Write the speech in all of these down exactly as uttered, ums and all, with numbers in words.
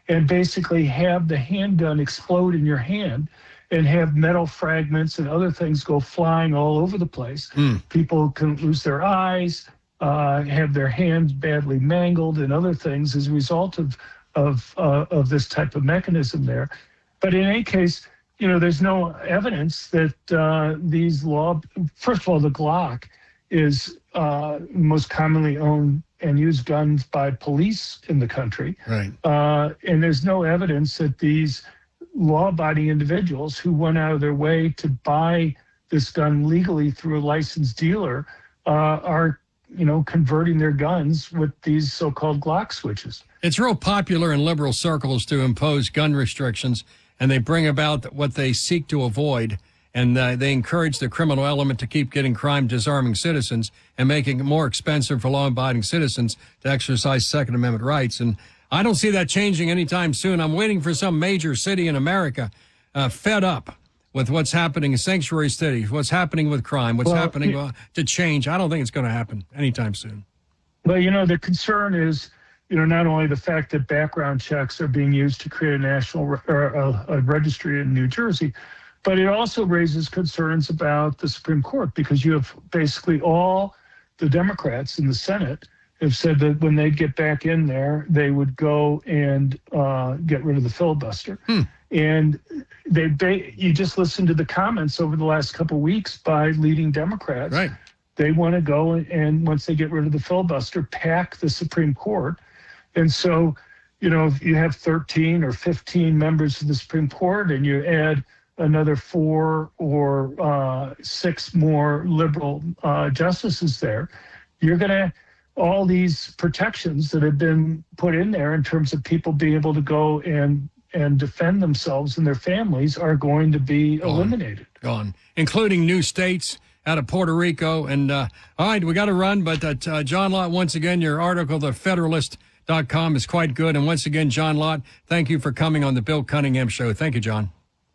and basically have the handgun explode in your hand and have metal fragments and other things go flying all over the place. Mm. People can lose their eyes, uh, have their hands badly mangled, and other things as a result of of uh, of this type of mechanism there. But in any case, you know, there's no evidence that uh, these law. First of all, the Glock is uh, most commonly owned and used guns by police in the country. Right. Uh, and there's no evidence that these law-abiding individuals who went out of their way to buy this gun legally through a licensed dealer uh, are, you know, converting their guns with these so-called Glock switches. It's real popular in liberal circles to impose gun restrictions, and they bring about what they seek to avoid. And uh, they encourage the criminal element to keep getting crime disarming citizens and making it more expensive for law-abiding citizens to exercise Second Amendment rights. And I don't see that changing anytime soon. I'm waiting for some major city in America uh, fed up with what's happening in sanctuary cities, what's happening with crime, what's well, happening uh, to change. I don't think it's going to happen anytime soon. Well, you know, the concern is, you know, not only the fact that background checks are being used to create a national re- or a, a registry in New Jersey, but it also raises concerns about the Supreme Court, because you have basically all the Democrats in the Senate have said that when they get back in there, they would go and uh, get rid of the filibuster. Hmm. And they, they, you just listen to the comments over the last couple of weeks by leading Democrats. Right. They want to go and, once they get rid of the filibuster, pack the Supreme Court. And so, you know, if you have thirteen or fifteen members of the Supreme Court and you add another four or uh, six more liberal uh, justices there, you're going to, all these protections that have been put in there in terms of people being able to go and and defend themselves and their families are going to be Gone. eliminated. Gone, including new states out of Puerto Rico. And uh, all right, we got to run, but uh, uh, John Lott, once again, your article, the federalist dot com, is quite good. And once again, John Lott, thank you for coming on the Bill Cunningham Show. Thank you, John.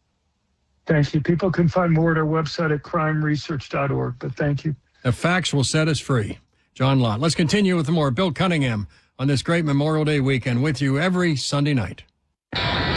Thank you. People can find more at our website at crime research dot org, but thank you. The facts will set us free. John Lott. Let's continue with more Bill Cunningham on this great Memorial Day weekend with you every Sunday night.